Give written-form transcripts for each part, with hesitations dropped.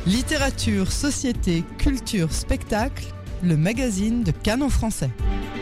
Littérature, société, culture, spectacle, le magazine de Canon Français.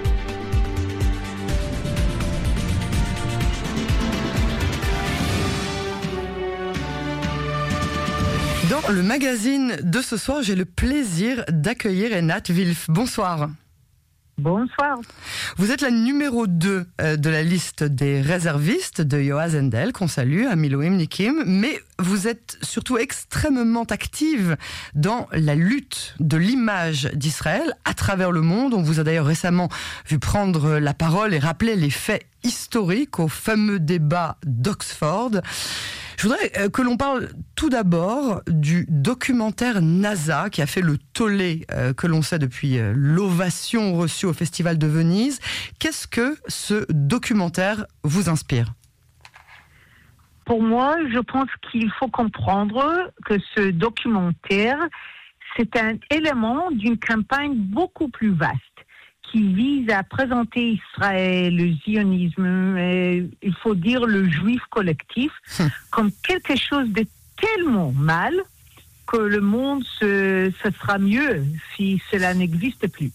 Dans le magazine de ce soir, j'ai le plaisir d'accueillir Einat Wilf. Bonsoir. Bonsoir. Vous êtes la numéro 2 de la liste des réservistes de Yoaz Hendel, qu'on salue, à Miloim Nikim, mais vous êtes surtout extrêmement active dans la lutte de l'image d'Israël à travers le monde. On vous a d'ailleurs récemment vu prendre la parole et rappeler les faits historiques au fameux débat d'Oxford. Je voudrais que l'on parle tout d'abord du documentaire NASA qui a fait le tollé que l'on sait depuis l'ovation reçue au Festival de Venise. Qu'est-ce que ce documentaire vous inspire ? Pour moi, je pense qu'il faut comprendre que ce documentaire, c'est un élément d'une campagne beaucoup plus vaste qui vise à présenter Israël, le zionisme, il faut dire le juif collectif, comme quelque chose de tellement mal que le monde ce sera mieux si cela n'existe plus.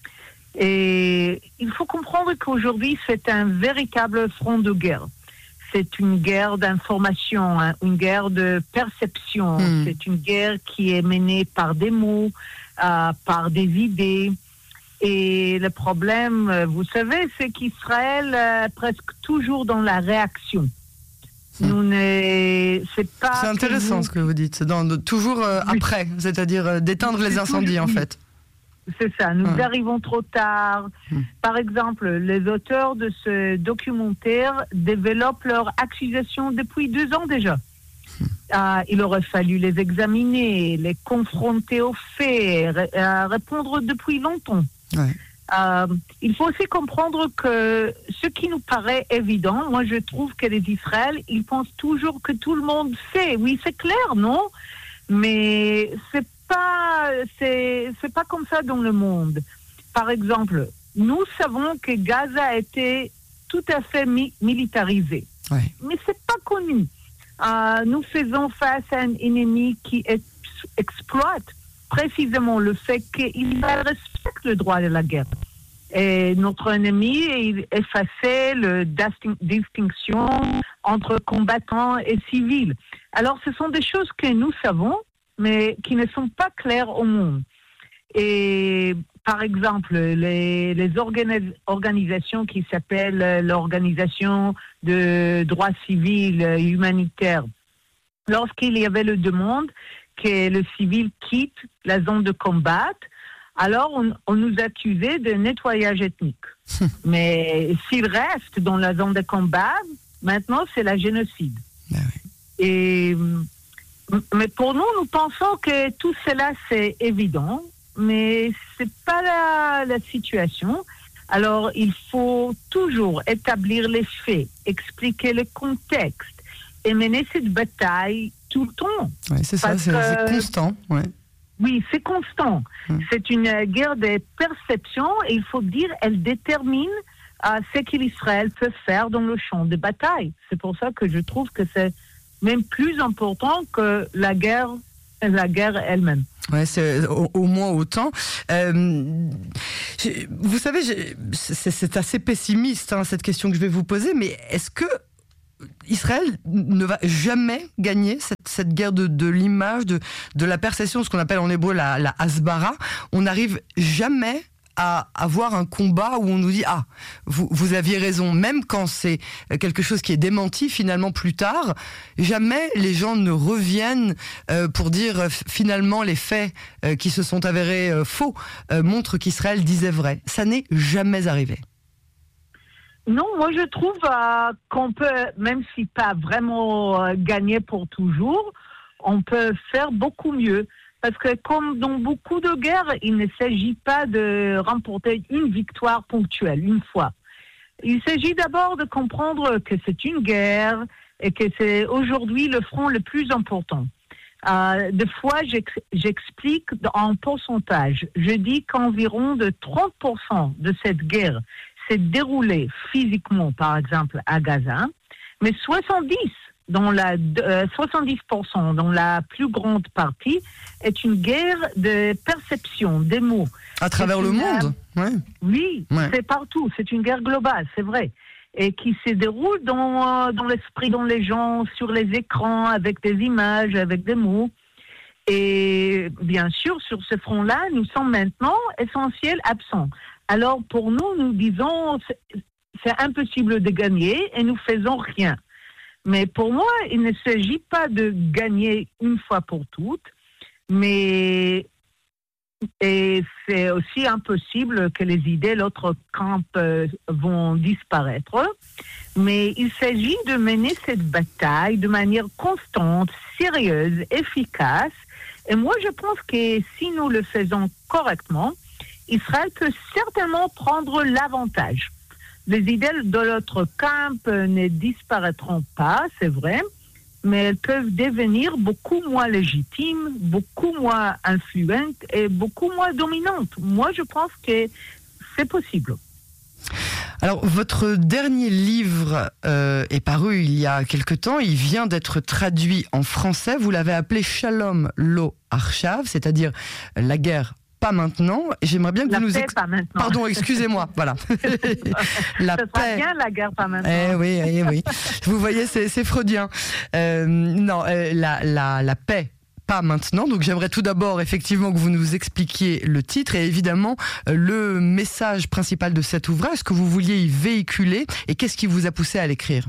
Et il faut comprendre qu'aujourd'hui, c'est un véritable front de guerre. C'est une guerre d'information, une guerre de perception. C'est une guerre qui est menée par des mots, par des idées. Et le problème, vous savez, c'est qu'Israël est presque toujours dans la réaction. C'est intéressant ce que vous dites. Toujours après, c'est-à-dire d'éteindre les incendies, en fait. C'est ça, nous arrivons trop tard. Par exemple, les auteurs de ce documentaire développent leurs accusations depuis 2 ans déjà. Il aurait fallu les examiner, les confronter aux faits, répondre depuis longtemps. Il faut aussi comprendre que ce qui nous paraît évident, moi je trouve que les Israéliens, ils pensent toujours que tout le monde sait. Oui, c'est clair, non? Mais c'est pas comme ça dans le monde. Par exemple, nous savons que Gaza a été tout à fait militarisé. Mais c'est pas connu. Nous faisons face à un ennemi qui exploite précisément le fait qu'il respecte le droit de la guerre. Et notre ennemi, il effaçait la distinction entre combattants et civils. Alors, ce sont des choses que nous savons, mais qui ne sont pas claires au monde. Et par exemple, les organisations qui s'appellent l'Organisation de droits civils et humanitaires, lorsqu'il y avait la demande que le civil quitte la zone de combat, alors on nous accusait de nettoyage ethnique. Mais s'il reste dans la zone de combat, maintenant c'est la génocide. Mais pour nous, nous pensons que tout cela c'est évident, mais c'est pas la situation. Alors il faut toujours établir les faits, expliquer le contexte et mener cette bataille tout le temps. Oui, c'est ça, c'est constant. Oui, c'est constant. C'est une guerre de perception et il faut dire, elle détermine ce que l'Israël peut faire dans le champ de bataille. C'est pour ça que je trouve que c'est même plus important que la guerre elle-même. Ouais, c'est au moins autant. Vous savez, c'est assez pessimiste cette question que je vais vous poser, mais est-ce que Israël ne va jamais gagner cette guerre de l'image, de la perception, ce qu'on appelle en hébreu la hasbara? On n'arrive jamais à avoir un combat où on nous dit « Ah, vous aviez raison », même quand c'est quelque chose qui est démenti finalement plus tard, jamais les gens ne reviennent pour dire finalement les faits qui se sont avérés faux montrent qu'Israël disait vrai. Ça n'est jamais arrivé. Non, moi je trouve qu'on peut, même si pas vraiment gagner pour toujours, on peut faire beaucoup mieux. Parce que comme dans beaucoup de guerres, il ne s'agit pas de remporter une victoire ponctuelle, une fois. Il s'agit d'abord de comprendre que c'est une guerre et que c'est aujourd'hui le front le plus important. Des fois, j'explique en pourcentage. Je dis qu'environ de 30% de cette guerre s'est déroulée physiquement, par exemple, à Gaza, mais 70% dont 70%, dont la plus grande partie, est une guerre de perception des mots. À travers le monde? Oui, c'est partout. C'est une guerre globale, c'est vrai. Et qui se déroule dans l'esprit, dans les gens, sur les écrans, avec des images, avec des mots. Et bien sûr, sur ce front-là, nous sommes maintenant essentiels absents. Alors pour nous, nous disons, c'est impossible de gagner et nous faisons rien. Mais pour moi, il ne s'agit pas de gagner une fois pour toutes, mais et c'est aussi impossible que les idées de l'autre camp vont disparaître. Mais il s'agit de mener cette bataille de manière constante, sérieuse, efficace. Et moi, je pense que si nous le faisons correctement, Israël peut certainement prendre l'avantage. Les idées de l'autre camp ne disparaîtront pas, c'est vrai, mais elles peuvent devenir beaucoup moins légitimes, beaucoup moins influentes et beaucoup moins dominantes. Moi, je pense que c'est possible. Alors, votre dernier livre est paru il y a quelque temps. Il vient d'être traduit en français. Vous l'avez appelé Shalom Lo Arshav, c'est-à-dire la guerre pas maintenant. J'aimerais bien que vous nous pas maintenant. Pardon, excusez-moi. Voilà. La paix. Sera bien la guerre pas maintenant. Oui. Vous voyez, c'est freudien. La paix. Pas maintenant, donc j'aimerais tout d'abord effectivement que vous nous expliquiez le titre et évidemment le message principal de cet ouvrage, ce que vous vouliez y véhiculer et qu'est-ce qui vous a poussé à l'écrire.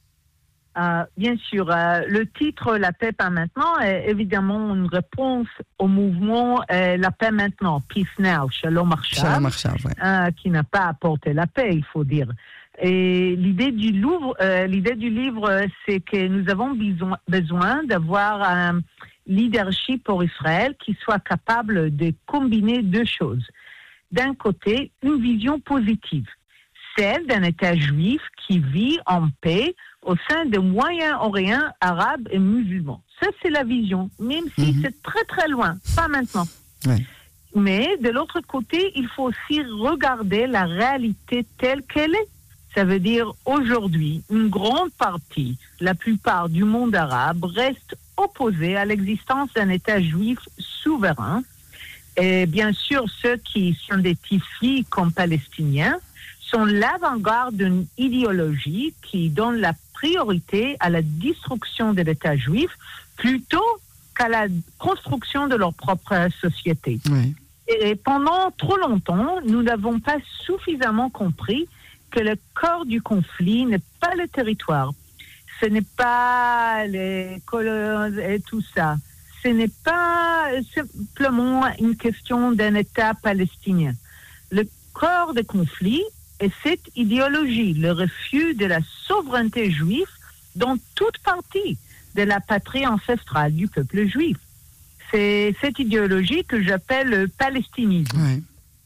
Bien sûr, le titre « La paix pas maintenant » est évidemment une réponse au mouvement La paix maintenant, Peace Now, Shalom Arshav, qui n'a pas apporté la paix, il faut dire. Et l'idée du livre, c'est que nous avons besoin d'avoir un leadership pour Israël qui soit capable de combiner deux choses. D'un côté, une vision positive, celle d'un État juif qui vit en paix au sein des Moyen-Orient, arabes et musulmans. Ça, c'est la vision, même si c'est très très loin, pas maintenant. Oui. Mais de l'autre côté, il faut aussi regarder la réalité telle qu'elle est. Ça veut dire aujourd'hui, une grande partie, la plupart du monde arabe reste opposée à l'existence d'un État juif souverain. Et bien sûr, ceux qui s'identifient comme palestiniens sont l'avant-garde d'une idéologie qui donne la priorité à la destruction de l'État juif plutôt qu'à la construction de leur propre société. Oui. Et pendant trop longtemps, nous n'avons pas suffisamment compris que le cœur du conflit n'est pas le territoire. Ce n'est pas les colons et tout ça. Ce n'est pas simplement une question d'un État palestinien. Le cœur du conflit est cette idéologie, le refus de la souveraineté juive dans toute partie de la patrie ancestrale du peuple juif. C'est cette idéologie que j'appelle le palestinisme. Oui.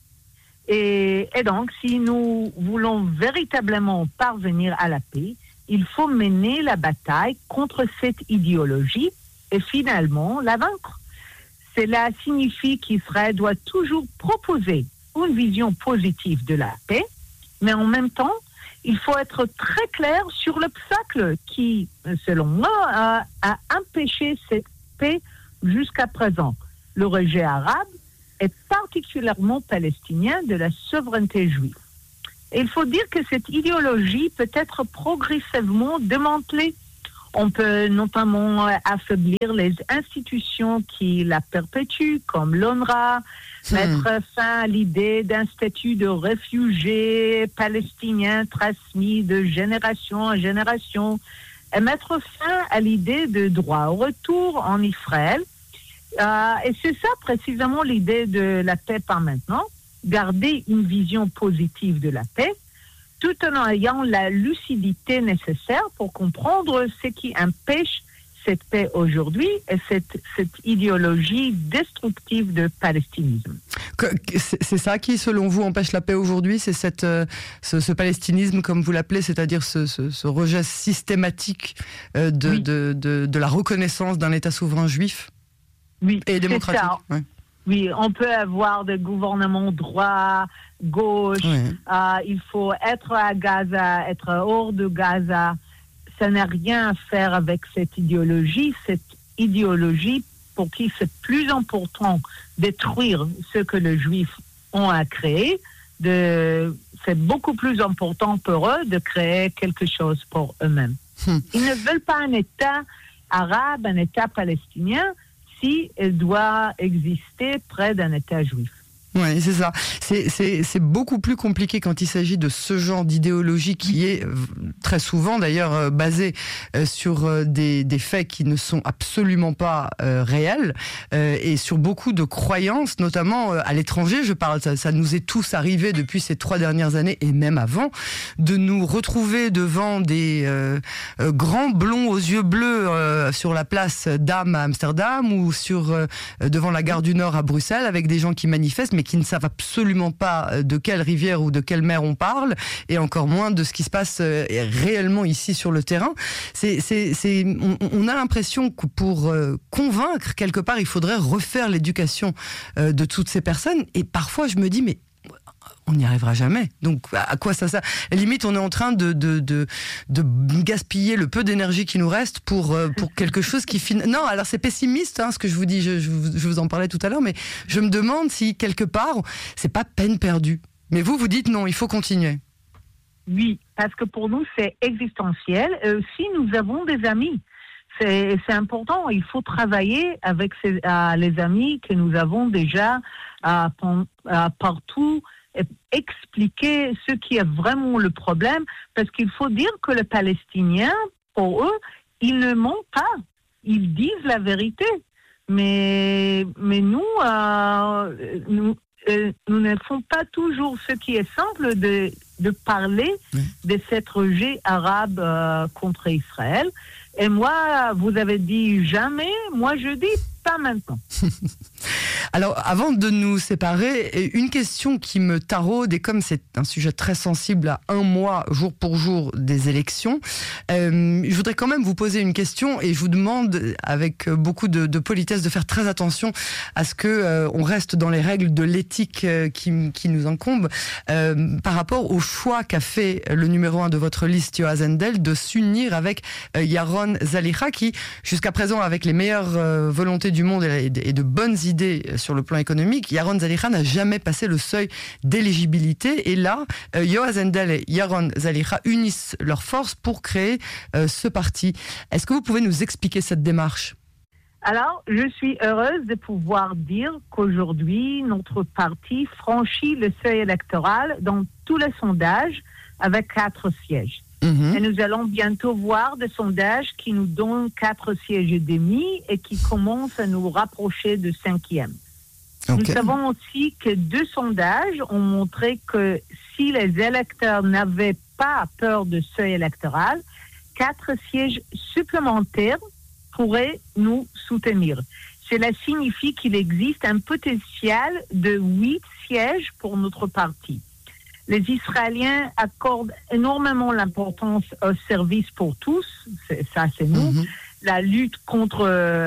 Et donc, si nous voulons véritablement parvenir à la paix, il faut mener la bataille contre cette idéologie et finalement la vaincre. Cela signifie qu'Israël doit toujours proposer une vision positive de la paix, mais en même temps, il faut être très clair sur l'obstacle qui, selon moi, a empêché cette paix jusqu'à présent. Le rejet arabe est particulièrement palestinien de la souveraineté juive. Et il faut dire que cette idéologie peut être progressivement démantelée. On peut notamment affaiblir les institutions qui la perpétuent, comme l'UNRWA, mettre fin à l'idée d'un statut de réfugié palestinien transmis de génération en génération, et mettre fin à l'idée de droit au retour en Israël. Et c'est ça précisément l'idée de la paix par maintenant, garder une vision positive de la paix, tout en ayant la lucidité nécessaire pour comprendre ce qui empêche cette paix aujourd'hui et cette idéologie destructive de palestinisme. C'est ça qui, selon vous, empêche la paix aujourd'hui? C'est ce palestinisme, comme vous l'appelez, c'est-à-dire ce rejet systématique de la reconnaissance d'un État souverain juif? Oui, et démocratique. C'est ça. Oui, on peut avoir des gouvernements droit, gauche. Il faut être à Gaza, être hors de Gaza. ça n'a rien à faire avec cette idéologie. Cette idéologie, pour qui c'est plus important détruire ce que les Juifs ont à créer, c'est beaucoup plus important pour eux de créer quelque chose pour eux-mêmes. Ils ne veulent pas un État arabe, un État palestinien, si il doit exister près d'un État juif. Oui, c'est ça. C'est beaucoup plus compliqué quand il s'agit de ce genre d'idéologie qui est très souvent d'ailleurs basée sur des faits qui ne sont absolument pas réels et sur beaucoup de croyances, notamment à l'étranger. Je parle, ça nous est tous arrivé depuis ces 3 dernières années et même avant, de nous retrouver devant des grands blonds aux yeux bleus sur la place Dam à Amsterdam ou devant la gare du Nord à Bruxelles avec des gens qui manifestent, mais qui ne savent absolument pas de quelle rivière ou de quelle mer on parle, et encore moins de ce qui se passe réellement ici sur le terrain. On a l'impression que pour convaincre, quelque part, il faudrait refaire l'éducation de toutes ces personnes, et parfois je me dis, mais on n'y arrivera jamais. Donc, à quoi ça sert ? Limite, on est en train de gaspiller le peu d'énergie qui nous reste pour quelque chose qui finit. Non, alors c'est pessimiste, ce que je vous dis. Je vous en parlais tout à l'heure, mais je me demande si quelque part, c'est pas peine perdue. Mais vous dites non, il faut continuer. Oui, parce que pour nous, c'est existentiel. Et aussi, nous avons des amis. C'est important. Il faut travailler avec les amis que nous avons déjà partout. Expliquer ce qui est vraiment le problème, parce qu'il faut dire que les Palestiniens, pour eux, ils ne mentent pas, ils disent la vérité. Mais nous ne faisons pas toujours ce qui est simple de parler de cette rejet arabe contre Israël. Et moi, vous avez dit jamais, moi je dis pas maintenant. Alors, avant de nous séparer, une question qui me taraude, et comme c'est un sujet très sensible à 1 mois, jour pour jour, des élections, je voudrais quand même vous poser une question, et je vous demande, avec beaucoup de politesse, de faire très attention à ce que on reste dans les règles de l'éthique qui nous incombe, par rapport au choix qu'a fait le numéro 1 de votre liste, Yoaz Hendel, de s'unir avec Yaron Zalicha, qui, jusqu'à présent, avec les meilleures volontés du monde et de bonnes idées sur le plan économique, Yaron Zalicha n'a jamais passé le seuil d'éligibilité. Et là, Yoaz Hendel et Yaron Zalicha unissent leurs forces pour créer ce parti. Est-ce que vous pouvez nous expliquer cette démarche ? Alors, je suis heureuse de pouvoir dire qu'aujourd'hui, notre parti franchit le seuil électoral dans tous les sondages avec 4 sièges. Et nous allons bientôt voir des sondages qui nous donnent 4 sièges et demi et qui commencent à nous rapprocher du 5e. Okay. Nous savons aussi que 2 sondages ont montré que si les électeurs n'avaient pas peur de seuil électoral, 4 sièges supplémentaires pourraient nous soutenir. Cela signifie qu'il existe un potentiel de 8 sièges pour notre parti. Les Israéliens accordent énormément l'importance au service pour tous, ça c'est nous. La lutte contre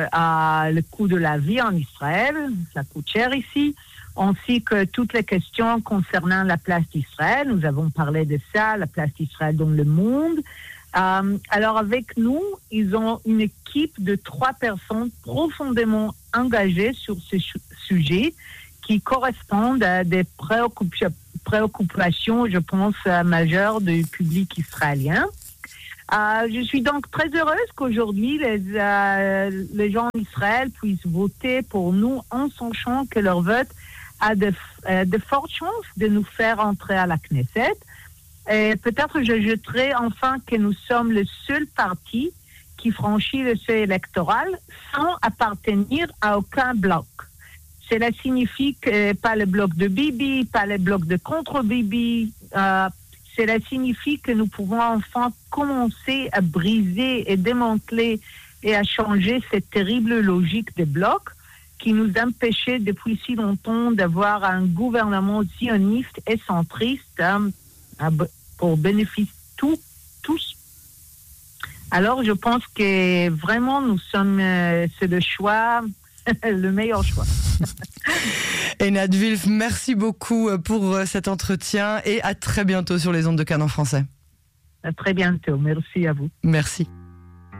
le coût de la vie en Israël, ça coûte cher ici, ainsi que toutes les questions concernant la place d'Israël. Nous avons parlé de ça, la place d'Israël dans le monde. Alors avec nous, ils ont une équipe de 3 personnes profondément engagées sur ce sujet qui correspondent à des préoccupations, je pense, majeures du public israélien. Je suis donc très heureuse qu'aujourd'hui, les gens en Israël puissent voter pour nous en sachant que leur vote a de fortes chances de nous faire entrer à la Knesset. Et peut-être j'ajouterai enfin que nous sommes le seul parti qui franchit le seuil électoral sans appartenir à aucun bloc. Cela signifie que pas le bloc de Bibi, pas le bloc de contre Bibi. Cela signifie que nous pouvons enfin commencer à briser et démanteler et à changer cette terrible logique des blocs qui nous empêchait depuis si longtemps d'avoir un gouvernement sioniste et centriste pour bénéfice tous. Alors je pense que vraiment nous sommes, c'est le choix, le meilleur choix. Einat Wilf, merci beaucoup pour cet entretien et à très bientôt sur les ondes de Cannes en français. À très bientôt. Merci à vous. Merci.